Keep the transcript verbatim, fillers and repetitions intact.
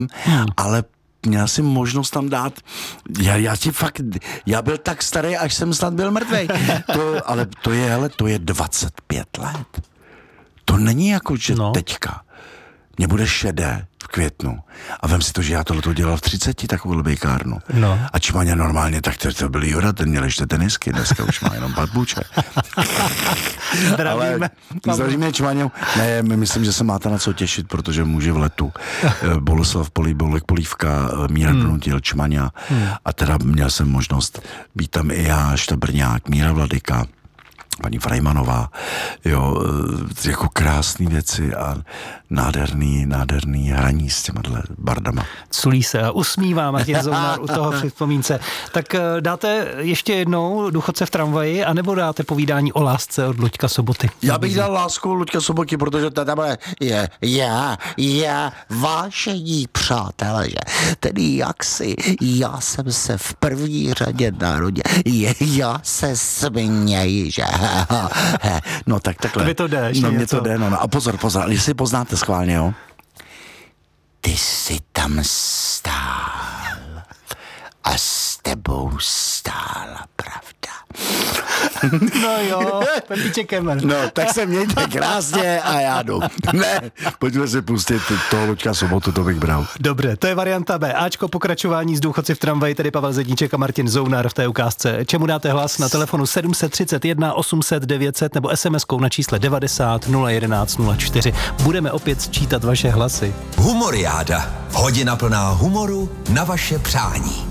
hmm. ale měl jsem možnost tam dát, já, já ti fakt, já byl tak starý, až jsem snad byl mrtvej. To, ale to je, hele, to je dvacet pět let. To není jako, že no. teďka. Mně bude šedé v květnu. A vem si to, že já tohleto dělal v třiceti, takovou lebejkárnu. No. A Čmaně normálně, tak to, to byl Jura, ten měl ještě tenisky, dneska už má jenom patbuče. Zdravíme. Ale zdravíme Čmaňu. Ne, my myslím, že se máte na co těšit, protože může v letu. Boleslav Polí, Bolek Polívka, Míra hmm. Donutil, Čmaňa. Hmm. A teda měl jsem možnost být tam i já, Štabrňák, Míra Vladyka, paní Frejmanová, jo, jako krásné věci a nádherný, nádherný hraní s těma bardama. Culí se a usmívá Martin Zounár u toho při vzpomínce. Tak dáte ještě jednou Důchodce v tramvaji, anebo dáte povídání o lásce od Luďka Soboty? Já bych dal lásku Luďka Soboty, protože ta bude je, já, já, vážení přátelé, tedy jak si, já jsem se v první řadě narodil, je, já se směji, že no tak takhle. Tobě to jde, no mě to jde, no, no. A pozor, pozor, jestli poznáte schválně, jo. Ty jsi tam stál a s tebou stála pravda. No jo, Pepíček Kemer. No, tak se mějte krásně a já jdu. Ne, pojďme si pustit toho Luďka Sobotu, to bych bral. Dobře, to je varianta B. Ačko pokračování z Důchodci v tramvaji, tedy Pavel Zedníček a Martin Zounár v té ukázce. Čemu dáte hlas? Na telefonu sedm set třicet jedna osm set devět set nebo es em eskou na čísle devadesát nula jedenáct nula čtyři. Budeme opět sčítat vaše hlasy. Humoriáda. Hodina plná humoru na vaše přání.